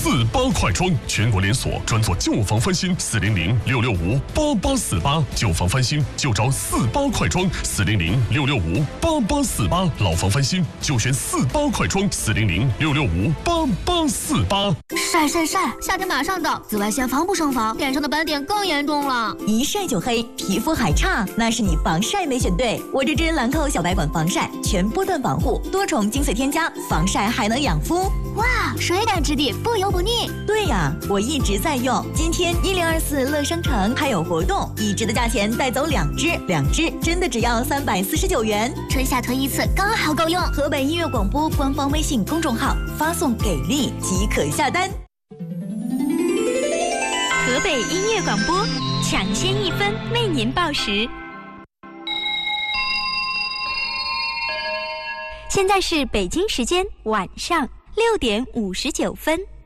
48快装，全国连锁，专做旧房翻新，400-665-8848，旧房翻新就找48快装，400-665-8848，老房翻新就选48快装，400-665-8848。 晒，夏天马上到，紫外线防不胜防，脸上的斑点更严重了。 一晒就黑，皮肤还差，那是你防晒没选对。我这支兰蔻小白管防晒，全波段防护，多重精粹添加，防晒还能养肤。 哇，水感质地，不油不腻。 对呀，我一直在用。今天1024乐商城还有活动，一支的价钱带走2支，真的只要349元。 春夏囤一次刚好够用。 河北音乐广播官方微信公众号发送给力即可下单。 河北音乐广播，抢先1分为您报时。现在是北京时间晚上6点59分。